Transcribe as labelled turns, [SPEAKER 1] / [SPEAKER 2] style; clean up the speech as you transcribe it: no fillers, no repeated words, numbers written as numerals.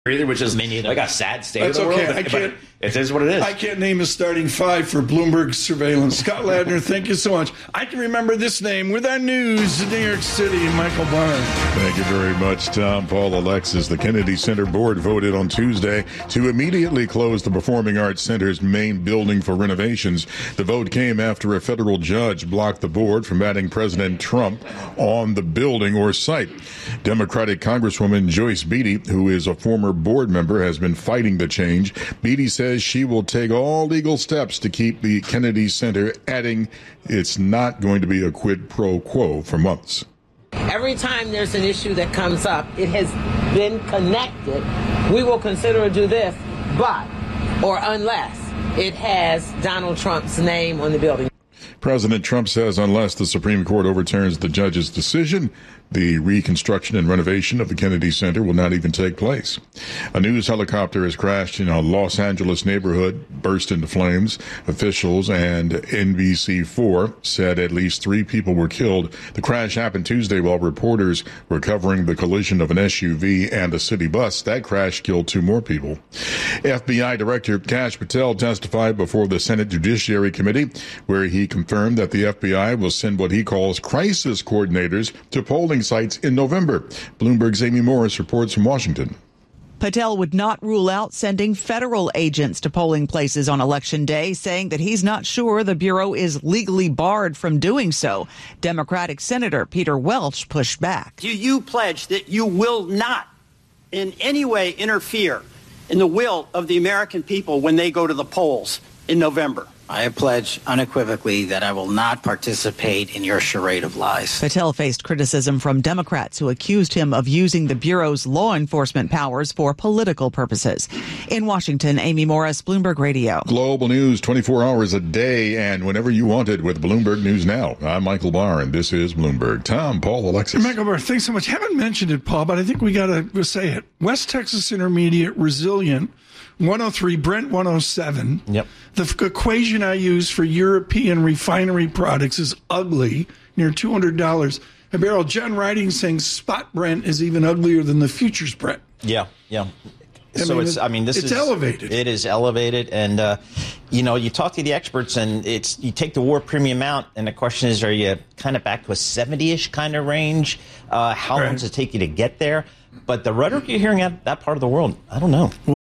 [SPEAKER 1] either, which is like a sad state of the
[SPEAKER 2] okay.
[SPEAKER 1] world. But it is what it is.
[SPEAKER 2] I can't name a starting five for Bloomberg surveillance. Scott Ladner, thank you so much. I can remember this name with our news in New York City, Michael Barr.
[SPEAKER 3] Thank you very much, Tom. Paul Alexis. The Kennedy Center Board voted on Tuesday to immediately close the Performing Arts Center's main building for renovations. The vote came after a federal judge blocked the board from adding President Trump on the building or site. Democratic Congresswoman Joyce Beatty, who is a former board member, has been fighting the change. Beatty says she will take all legal steps to keep the Kennedy Center, adding it's not going to be a quid pro quo for months.
[SPEAKER 4] Every time there's an issue that comes up, it has been connected. We will consider to do this, but, or unless it has Donald Trump's name on the building.
[SPEAKER 3] President Trump says unless the Supreme Court overturns the judge's decision, the reconstruction and renovation of the Kennedy Center will not even take place. A news helicopter has crashed in a Los Angeles neighborhood, burst into flames. Officials and NBC4 said at least 3 people were killed. The crash happened Tuesday while reporters were covering the collision of an SUV and a city bus. That crash killed 2 more people. FBI Director Kash Patel testified before the Senate Judiciary Committee, where he confirmed that the FBI will send what he calls crisis coordinators to polling sites in November. Bloomberg's Amy Morris reports from Washington.
[SPEAKER 5] Patel would not rule out sending federal agents to polling places on Election Day, saying that he's not sure the Bureau is legally barred from doing so. Democratic Senator Peter Welch pushed back.
[SPEAKER 6] Do you pledge that you will not in any way interfere in the will of the American people when they go to the polls in November?
[SPEAKER 7] I pledge unequivocally that I will not participate in your charade of lies.
[SPEAKER 5] Patel faced criticism from Democrats who accused him of using the Bureau's law enforcement powers for political purposes. In Washington, Amy Morris, Bloomberg Radio.
[SPEAKER 3] Global news 24 hours a day and whenever you want it with Bloomberg News Now. I'm Michael Barr, and this is Bloomberg. Tom, Paul, Alexis.
[SPEAKER 2] Michael Barr, thanks so much. Haven't mentioned it, Paul, but I think we got to say it. West Texas Intermediate, resilient, 103, Brent 107.
[SPEAKER 1] Yep.
[SPEAKER 2] The equation I use for European refinery products is ugly, near $200 a barrel. John Riding saying spot Brent is even uglier than the futures Brent.
[SPEAKER 1] Yeah. This is
[SPEAKER 2] elevated.
[SPEAKER 1] It is elevated, and you talk to the experts, and you take the war premium out, and the question is, are you kind of back to a 70-ish kind of range? How long does it take you to get there? But the rhetoric you're hearing out that part of the world, I don't know.